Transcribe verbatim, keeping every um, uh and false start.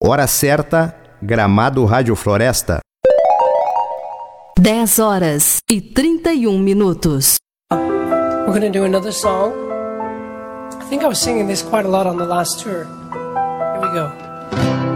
Hora certa, Gramado Rádio Floresta. dez horas e trinta e um minutos. We're going to do another song. I think I was singing this quite a lot on the last tour. Here we go.